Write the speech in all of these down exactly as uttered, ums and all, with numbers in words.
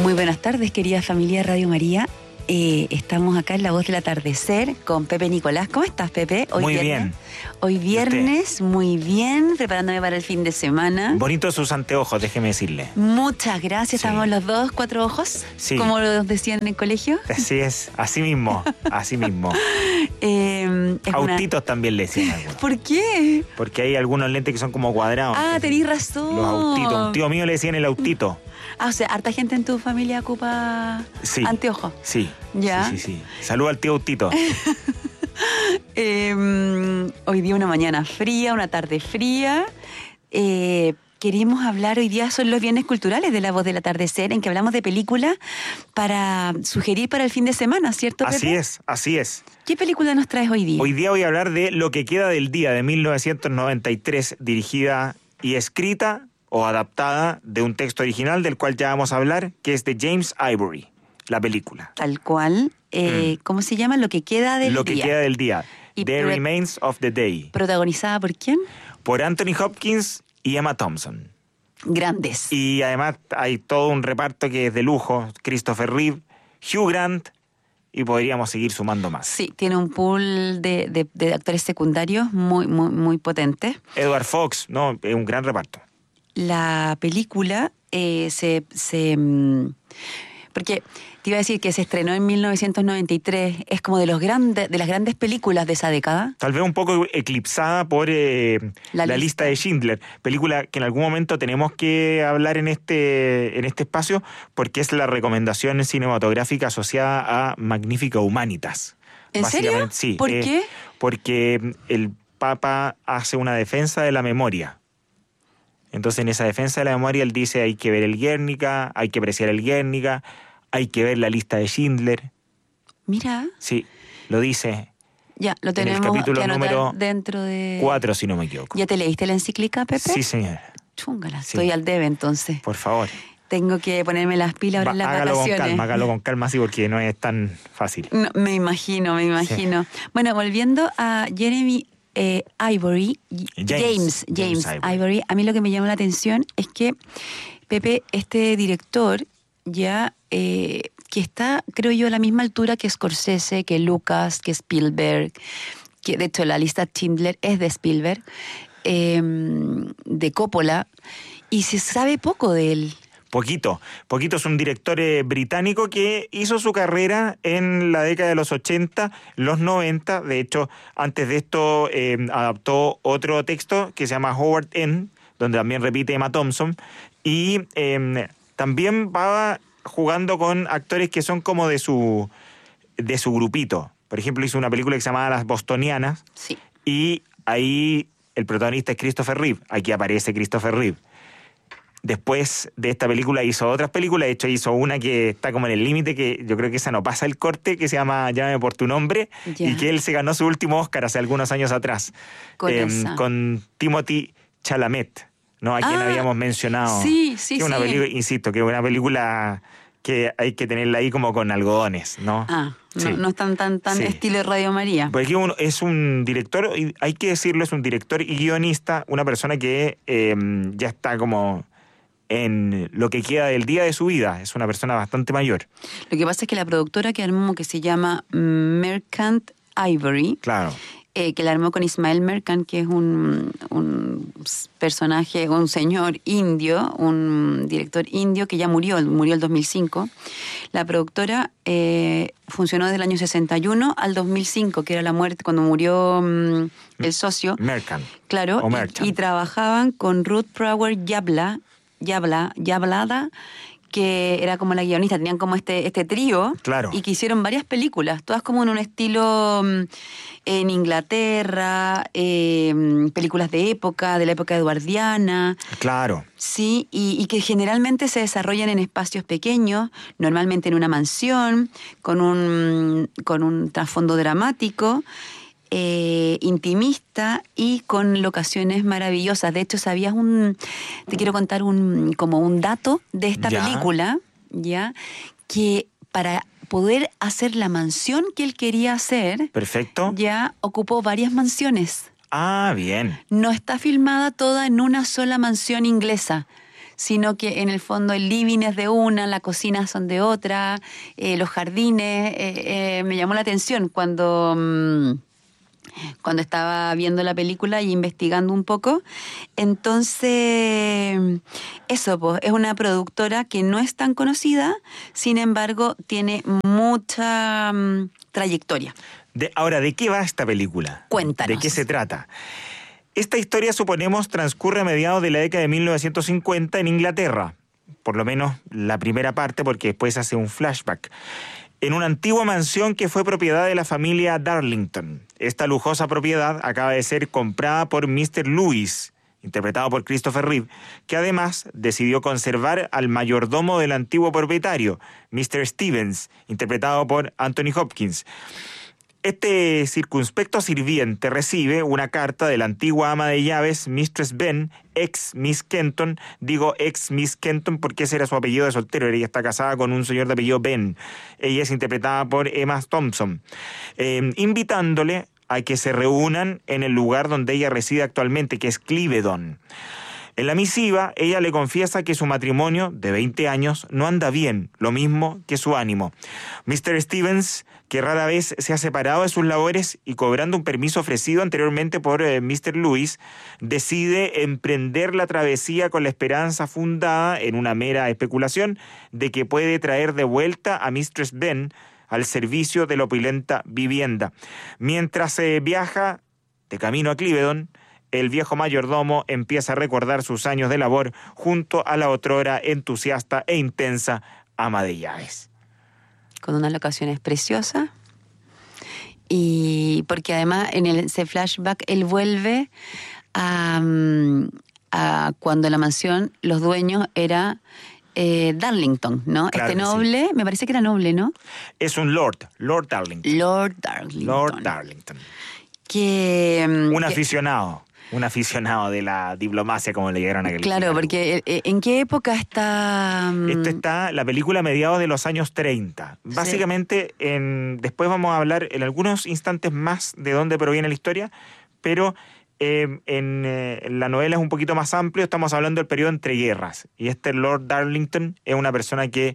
Muy buenas tardes, querida familia Radio María. Eh, estamos acá en La Voz del Atardecer con Pepe Nicolás. ¿Cómo estás, Pepe? Hoy muy viernes, bien. Hoy viernes, muy bien, preparándome para el fin de semana. Bonitos sus anteojos, déjeme decirle. Muchas gracias. Sí. Estamos los dos, cuatro ojos, Sí. como los decían en el colegio. Así es, así mismo, así mismo. Eh, es Autitos una... también le decían algunos. ¿Por qué? Porque hay algunos lentes que son como cuadrados. Ah, tenés razón. Los autitos. Un tío mío le decían el autito. Ah, o sea, harta gente en tu familia ocupa Sí. anteojos. Sí. Ya. Sí, sí, sí. Saluda al tío autito. eh, hoy día una mañana fría, una tarde fría. Eh, queríamos hablar hoy día, son los viernes culturales de La Voz del Atardecer, en que hablamos de películas para sugerir para el fin de semana, ¿cierto, Pepe? Así es, así es. ¿Qué película nos traes hoy día? Hoy día voy a hablar de Lo que queda del día, de mil novecientos noventa y tres, dirigida y escrita o adaptada de un texto original del cual ya vamos a hablar, que es de James Ivory, la película. Tal cual. Eh, Mm. ¿Cómo se llama? Lo que queda del Lo que día. queda del día. Y The pro- Remains of the Day. ¿Protagonizada por quién? Por Anthony Hopkins y Emma Thompson. Grandes. Y además hay todo un reparto que es de lujo. Christopher Reeve, Hugh Grant, y podríamos seguir sumando más. Sí, tiene un pool de, de, de actores secundarios muy, muy, muy potentes. Edward Fox, ¿no? Es un gran reparto. La película eh, se... se mm, porque te iba a decir que se estrenó en mil novecientos noventa y tres, es como de, los grandes, de las grandes películas de esa década. Tal vez un poco eclipsada por eh, La la, lista. lista de Schindler, película que en algún momento tenemos que hablar en este, en este espacio, porque es la recomendación cinematográfica asociada a Magnifica Humanitas. ¿En serio? Básicamente, sí. ¿Por eh, qué? Porque el Papa hace una defensa de la memoria. Entonces, en esa defensa de la memoria, él dice: hay que ver el Guernica, hay que apreciar el Guernica, hay que ver la lista de Schindler. Mira, Sí, lo dice ya lo en el tenemos capítulo que anotar número dentro de... cuatro, si no me equivoco. ¿Ya te leíste la encíclica, Pepe? Sí, señora. Chúngala, Sí. estoy al debe entonces. Por favor. Tengo que ponerme las pilas ahora Va, en las hágalo vacaciones. con calma, hágalo con calma, sí, porque no es tan fácil. No, me imagino, me imagino. Bueno, volviendo a Jeremy eh, Ivory, James, James, James, James Ivory. Ivory, a mí lo que me llama la atención es que, Pepe, este director ya eh, que está, creo yo, a la misma altura que Scorsese, que Lucas, que Spielberg, que de hecho la lista Schindler es de Spielberg, eh, de Coppola, y se sabe poco de él. Poquito. Poquito es un director eh, británico que hizo su carrera en la década de los ochenta, los noventa. De hecho, antes de esto eh, adaptó otro texto que se llama Howard End, donde también repite Emma Thompson. Y eh, también va jugando con actores que son como de su, de su grupito. Por ejemplo, hizo una película que se llamaba Las Bostonianas. Sí. Y ahí el protagonista es Christopher Reeve. Aquí aparece Christopher Reeve. Después de esta película hizo otras películas. De hecho, hizo una que está como en el límite, que yo creo que esa no pasa el corte, que se llama Llámame por tu nombre, Ya. y que él se ganó su último Oscar hace algunos años atrás. Con eh, esa. con Timothy Chalamet, ¿no? A quien Ah, habíamos mencionado. sí, sí, que es una sí. película, insisto, que es una película que hay que tenerla ahí como con algodones, ¿no? Ah, no, Sí. no es tan, tan, tan Sí. estilo Radio María. Porque uno es un director, y hay que decirlo, es un director y guionista, una persona que eh, ya está como en lo que queda del día de su vida. Es una persona bastante mayor. Lo que pasa es que la productora que armó, que se llama Merchant Ivory, Claro. eh, que la armó con Ismael Merchant, que es un, un personaje, un señor indio, un director indio que ya murió, murió el dos mil cinco. La productora eh, funcionó desde el año sesenta y uno al dos mil cinco, que era la muerte, cuando murió mm, el socio. Merchant. Claro, O y, Merchant. y trabajaban con Ruth Power Yabla, Yabla, Yablada, que era como la guionista, tenían como este, este trío, Claro. y que hicieron varias películas, todas como en un estilo mm, en Inglaterra, eh, películas de época, de la época eduardiana, Claro. sí, y, y que generalmente se desarrollan en espacios pequeños, normalmente en una mansión, con un, con un trasfondo dramático, eh, intimista y con locaciones maravillosas. De hecho, sabías un, te quiero contar un como un dato de esta Ya. película, ya, que para poder hacer la mansión que él quería hacer, Perfecto. ya ocupó varias mansiones. Ah, bien. No está filmada toda en una sola mansión inglesa, sino que en el fondo el living es de una, la cocina son de otra, eh, los jardines. Eh, eh, me llamó la atención cuando... Mmm, cuando estaba viendo la película y investigando un poco. Entonces, eso, pues, es una productora que no es tan conocida, sin embargo, tiene mucha um, trayectoria. De, ahora, ¿de qué va esta película? Cuéntanos. ¿De qué se trata? Esta historia, suponemos, transcurre a mediados de la década de mil novecientos cincuenta en Inglaterra, por lo menos la primera parte, porque después hace un flashback, en una antigua mansión que fue propiedad de la familia Darlington. Esta lujosa propiedad acaba de ser comprada por míster Lewis, interpretado por Christopher Reeve, que además decidió conservar al mayordomo del antiguo propietario, míster Stevens, interpretado por Anthony Hopkins. Este circunspecto sirviente recibe una carta de la antigua ama de llaves, mistress Benn, ex Miss Kenton. Digo ex Miss Kenton porque ese era su apellido de soltero. Ella está casada con un señor de apellido Benn. Ella es interpretada por Emma Thompson, eh, invitándole a que se reúnan en el lugar donde ella reside actualmente, que es Clivedon. En la misiva, ella le confiesa que su matrimonio, de veinte años, no anda bien, lo mismo que su ánimo. míster Stevens, que rara vez se ha separado de sus labores y cobrando un permiso ofrecido anteriormente por eh, míster Lewis, decide emprender la travesía con la esperanza fundada en una mera especulación de que puede traer de vuelta a mistress Benn al servicio de la opulenta vivienda. Mientras se eh, viaja de camino a Clivedon, el viejo mayordomo empieza a recordar sus años de labor junto a la otrora entusiasta e intensa ama de llaves. Con unas locaciones preciosas. Y porque además en el, ese flashback él vuelve a, a cuando la mansión, los dueños era eh, Darlington, ¿no? Claro este que noble, sí. Me parece que era noble, ¿no? Es un lord, Lord Darlington. Lord Darlington. Lord Darlington. Que, un que, aficionado. Un aficionado de la diplomacia, como le llegaron a aquel. Claro, porque ¿en qué época está...? Esto está, la película a mediados de los años treinta. Básicamente, sí. en, después vamos a hablar en algunos instantes más de dónde proviene la historia, pero eh, en, eh, en la novela es un poquito más amplio, estamos hablando del periodo entre guerras. Y este Lord Darlington es una persona que,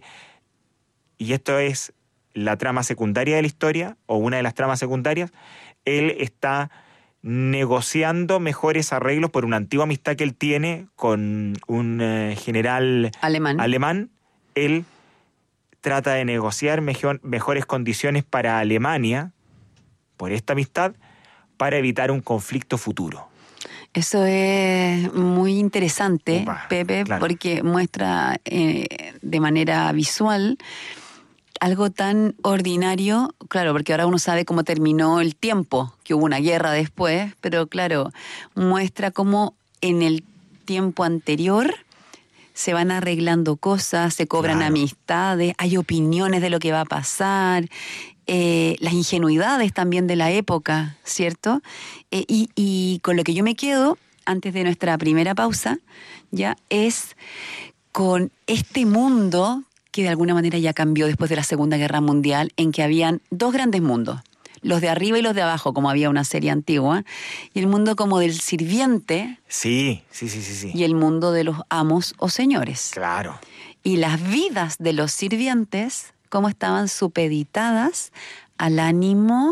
y esto es la trama secundaria de la historia, o una de las tramas secundarias, él está negociando mejores arreglos por una antigua amistad que él tiene con un eh, general alemán. alemán. Él trata de negociar mejor, mejores condiciones para Alemania por esta amistad para evitar un conflicto futuro. Eso es muy interesante, Upa, Pepe, claro. porque muestra eh, de manera visual algo tan ordinario, claro, porque ahora uno sabe cómo terminó el tiempo, que hubo una guerra después, pero claro, muestra cómo en el tiempo anterior se van arreglando cosas, se cobran Claro. amistades, hay opiniones de lo que va a pasar, eh, las ingenuidades también de la época, ¿cierto? Eh, y, y con lo que yo me quedo, antes de nuestra primera pausa, ya es con este mundo que de alguna manera ya cambió después de la Segunda Guerra Mundial, en que habían dos grandes mundos, los de arriba y los de abajo, como había una serie antigua, y el mundo como del sirviente. Sí, sí, sí, sí, sí. Y el mundo de los amos o señores. Claro. Y las vidas de los sirvientes, cómo estaban supeditadas al ánimo,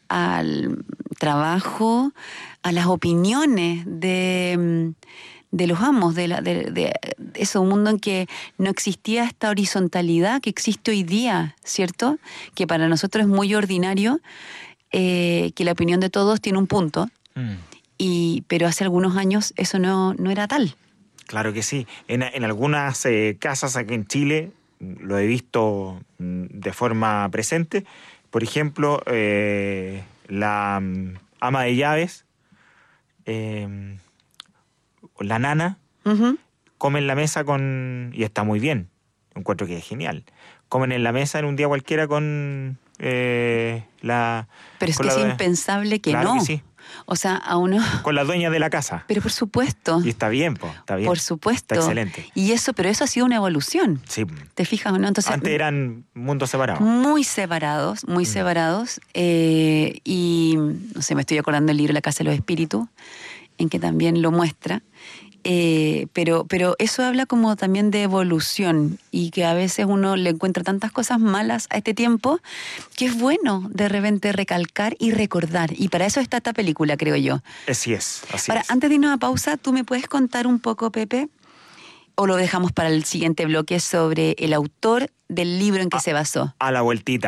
al trabajo, a las opiniones de... de los amos, de, la, de, de eso, un mundo en que no existía esta horizontalidad que existe hoy día, ¿cierto? Que para nosotros es muy ordinario, eh, que la opinión de todos tiene un punto, mm. y, pero hace algunos años eso no, no era tal. Claro que sí. En, en algunas eh, casas aquí en Chile, lo he visto de forma presente, por ejemplo, eh, la um, ama de llaves, eh, la nana, uh-huh. come en la mesa con... y está muy bien, encuentro que es genial. Comen en la mesa en un día cualquiera con eh, la... Pero es con que la, es impensable que claro no. Que sí. O sea, a uno... Con la dueña de la casa. Pero por supuesto. Y está bien, po, está bien. Por supuesto. Está excelente. Y eso, pero eso ha sido una evolución. Sí. ¿Te fijas o no? Entonces, antes eran mundos separados. Muy separados, muy mm. separados. Eh, y, no sé, me estoy acordando del libro La Casa de los Espíritus, en que también lo muestra. Eh, pero, pero eso habla como también de evolución y que a veces uno le encuentra tantas cosas malas a este tiempo que es bueno de repente recalcar y recordar. Y para eso está esta película, creo yo. Así es, así Ahora, es. antes de irnos a pausa, ¿tú me puedes contar un poco, Pepe? ¿O lo dejamos para el siguiente bloque sobre el autor del libro en que a, se basó? A la vueltita.